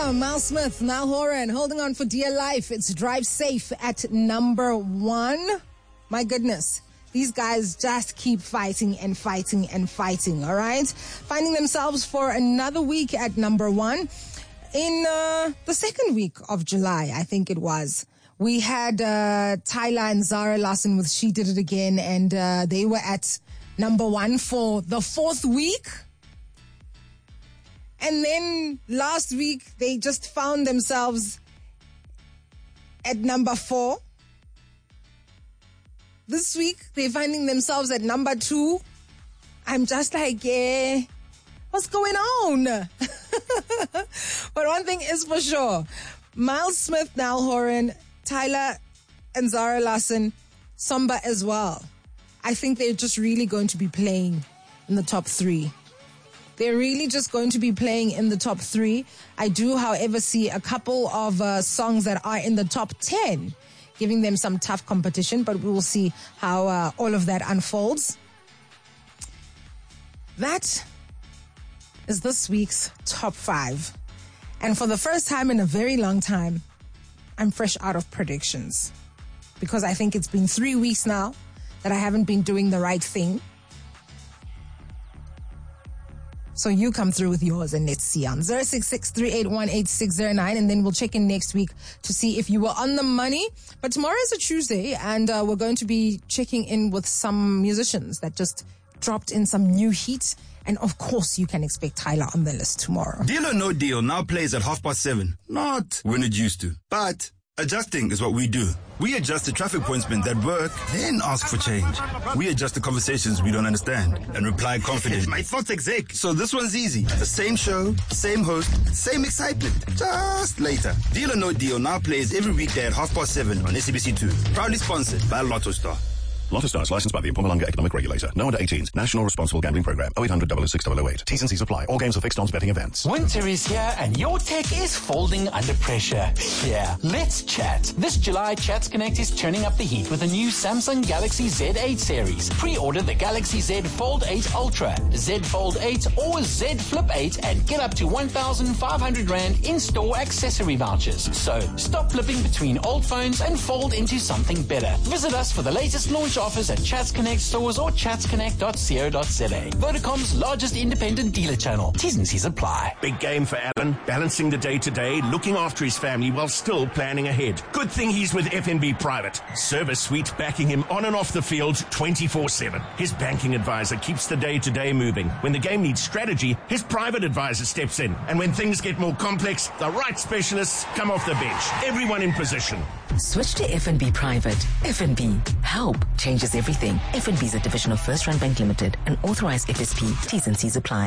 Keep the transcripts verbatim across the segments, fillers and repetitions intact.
Yeah, Miles Smith, Niall Horan, holding on for dear life. It's Drive Safe at number one. My goodness. These guys just keep fighting and fighting and fighting, all right? Finding themselves for another week at number one. In uh, the second week of July, I think it was, we had uh, Tyler and Zara Larsson with She Did It Again, and uh, they were at number one for the fourth week. And then last week, they just found themselves at number four. This week, they're finding themselves at number two. I'm just like, yeah, what's going on? But one thing is for sure, Miles Smith, Niall Horan, Tyler and Zara Larsson, Somba as well. I think they're just really going to be playing in the top three. They're really just going to be playing in the top three. I do, however, see a couple of uh, songs that are in the top ten, giving them some tough competition, but we will see how uh, all of that unfolds. That is this week's top five. And for the first time in a very long time, I'm fresh out of predictions, because I think it's been three weeks now that I haven't been doing the right thing. So you come through with yours and let's see on zero six six, three eight one, eight six zero nine, and then we'll check in next week to see if you were on the money. But tomorrow is a Tuesday, and uh, we're going to be checking in with some musicians that just dropped in some new heat. And of course, you can expect Tyler on the list tomorrow. Deal or No Deal now plays at half past seven. Not when it used to, but adjusting is what we do. We adjust the traffic points that work, then ask for change. We adjust the conversations we don't understand and reply confidently. My thoughts exec. So this one's easy. The same show, same host, same excitement. Just later. Deal or No Deal now plays every weekday at half past seven on S A B C two. Proudly sponsored by Lotto Star. Lotto Stars, licensed by the Mpumalanga Economic Regulator. No under eighteens. National Responsible Gambling Program. oh eight hundred, double oh six, double oh eight. T's and C's apply. All games are fixed odds betting events. Winter is here and your tech is folding under pressure. Yeah, let's chat. This July, Chats Connect is turning up the heat with a new Samsung Galaxy Z eight series. Pre-order the Galaxy Z Fold eight Ultra, Z Fold eight or Z Flip eight and get up to one thousand five hundred rand in-store accessory vouchers. So, stop flipping between old phones and fold into something better. Visit us for the latest launch offers at Chats Connect stores or chats connect dot co dot za. Vodacom's largest independent dealer channel. T's and C's apply. Big game for Alan, balancing the day-to-day, looking after his family while still planning ahead. Good thing he's with F N B Private. Service suite backing him on and off the field twenty-four seven. His banking advisor keeps the day-to-day moving. When the game needs strategy, his private advisor steps in. And when things get more complex, the right specialists come off the bench. Everyone in position. Switch to F N B Private. F N B. Help changes everything. F N B is a division of First Rand Bank Limited, an authorized F S P. T's and C's apply.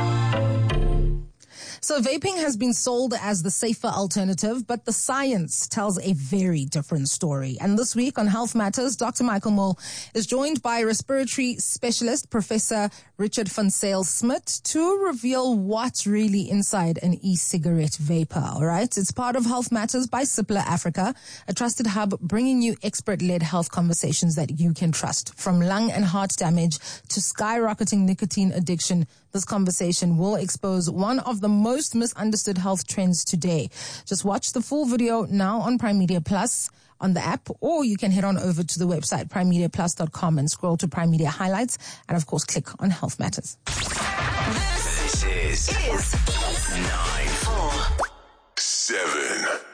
So vaping has been sold as the safer alternative, but the science tells a very different story. And this week on Health Matters, Doctor Michael Mole is joined by respiratory specialist Professor Richard van Zyl-Smit to reveal what's really inside an e-cigarette vapor, all right? It's part of Health Matters by Cipla Africa, a trusted hub bringing you expert-led health conversations that you can trust. From lung and heart damage to skyrocketing nicotine addiction, this conversation will expose one of the most misunderstood health trends today. Just watch the full video now on Prime Media Plus on the app, or you can head on over to the website prime media plus dot com and scroll to Prime Media Highlights, and of course click on Health Matters. This is, is nine, four, seven.